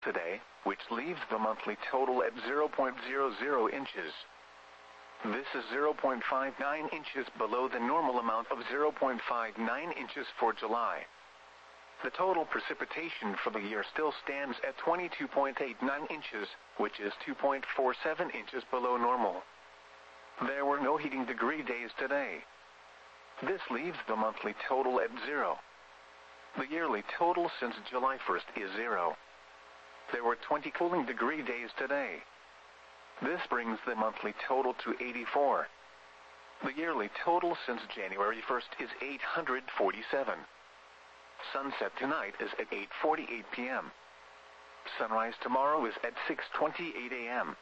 today, which leaves the monthly total at 0.00 inches. This is 0.59 inches below the normal amount of 0.59 inches for July. The total precipitation for the year still stands at 22.89 inches, which is 2.47 inches below normal. There were no heating degree days today. This leaves the monthly total at 0. The yearly total since July 1st is 0. There were 20 cooling degree days today. This brings the monthly total to 84. The yearly total since January 1st is 847. Sunset tonight is at 8:48 p.m. Sunrise tomorrow is at 6:28 a.m.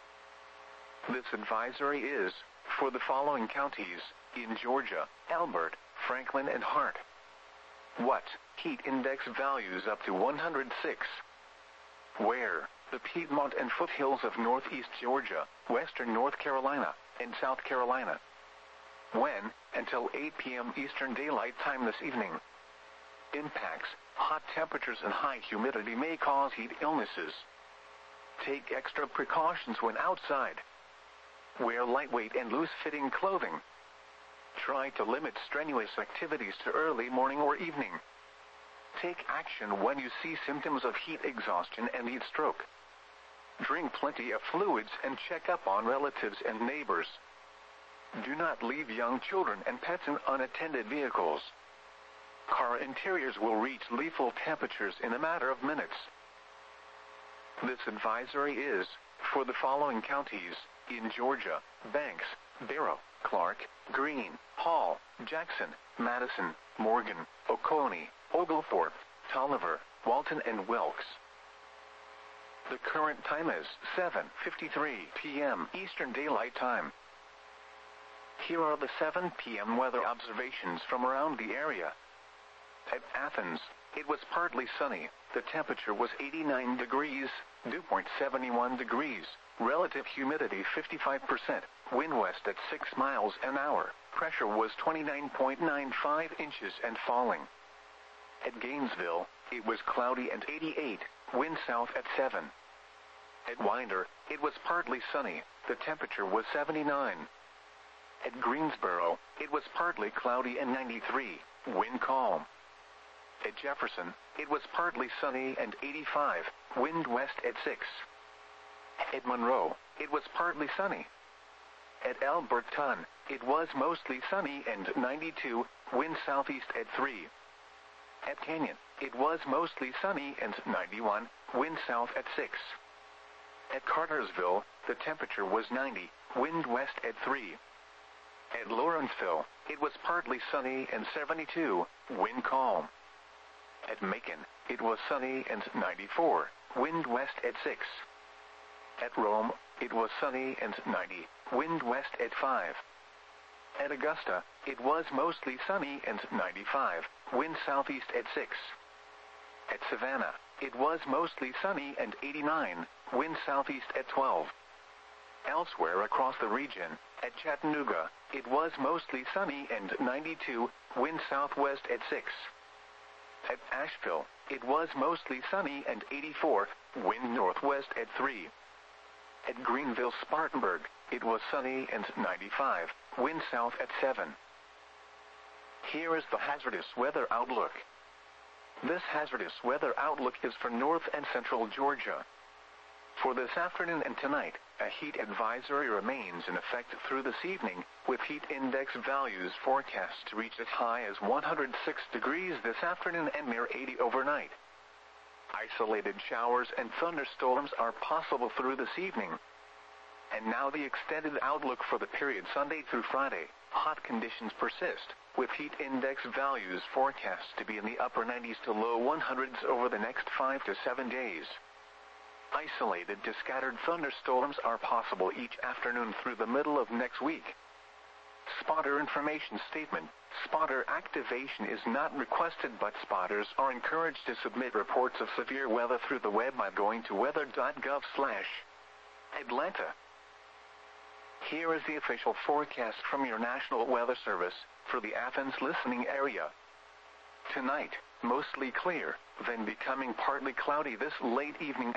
This advisory is for the following counties in Georgia: Elbert, Franklin, and Hart. What? Heat index values up to 106. Where? The Piedmont and foothills of northeast Georgia, western North Carolina, and South Carolina. When? Until 8 p.m. Eastern Daylight Time this evening. Impacts: hot temperatures and high humidity may cause heat illnesses. Take extra precautions when outside. Wear lightweight and loose-fitting clothing. Try to limit strenuous activities to early morning or evening. Take action when you see symptoms of heat exhaustion and heat stroke. Drink plenty of fluids and check up on relatives and neighbors. Do not leave young children and pets in unattended vehicles. Car interiors will reach lethal temperatures in a matter of minutes. This advisory is for the following counties in Georgia: Banks, Barrow, Clark, Greene, Hall, Jackson, Madison, Morgan, Oconee, Oglethorpe, Tolliver, Walton, and Wilkes. The current time is 7:53 p.m. Eastern Daylight Time. Here are the 7 p.m. weather observations from around the area. At Athens, it was partly sunny. The temperature was 89 degrees, dew point 71 degrees, relative humidity 55%, wind west at 6 miles an hour, pressure was 29.95 inches and falling. At Gainesville, it was cloudy and 88, wind south at 7. At Winder, it was partly sunny. The temperature was 79. At Greensboro, it was partly cloudy and 93, wind calm. At Jefferson, it was partly sunny and 85, wind west at 6. At Monroe, it was partly sunny. At Alberton, it was mostly sunny and 92, wind southeast at 3. At Canyon, it was mostly sunny and 91, wind south at 6. At Cartersville, the temperature was 90, wind west at 3. At Lawrenceville, it was partly sunny and 72, wind calm. At Macon, it was sunny and 94, wind west at 6. At Rome, it was sunny and 90, wind west at 5. At Augusta, it was mostly sunny and 95, wind southeast at 6. At Savannah, it was mostly sunny and 89, wind southeast at 12. Elsewhere across the region, at Chattanooga, it was mostly sunny and 92, wind southwest at 6. At Asheville, it was mostly sunny and 84, wind northwest at 3. At Greenville-Spartanburg, it was sunny and 95, wind south at 7. Here is the hazardous weather outlook. This hazardous weather outlook is for north and central Georgia. For this afternoon and tonight, a heat advisory remains in effect through this evening, with heat index values forecast to reach as high as 106 degrees this afternoon and near 80 overnight. Isolated showers and thunderstorms are possible through this evening. And now the extended outlook for the period Sunday through Friday. Hot conditions persist, with heat index values forecast to be in the upper 90s to low 100s over the next 5 to 7 days. Isolated to scattered thunderstorms are possible each afternoon through the middle of next week. Spotter information statement. Spotter activation is not requested, but spotters are encouraged to submit reports of severe weather through the web by going to weather.gov/Atlanta. Here is the official forecast from your National Weather Service for the Athens listening area. Tonight, mostly clear, then becoming partly cloudy this late evening